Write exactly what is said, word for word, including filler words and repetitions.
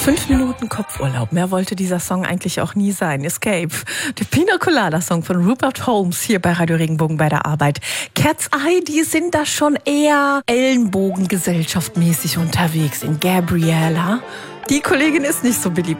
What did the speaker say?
Fünf Minuten Kopfurlaub. Mehr wollte dieser Song eigentlich auch nie sein. Escape. Der Pina Colada Song von Rupert Holmes hier bei Radio Regenbogen bei der Arbeit. Cat's Eye, die sind da schon eher ellenbogengesellschaftmäßig unterwegs in Gabriella. Die Kollegin ist nicht so beliebt.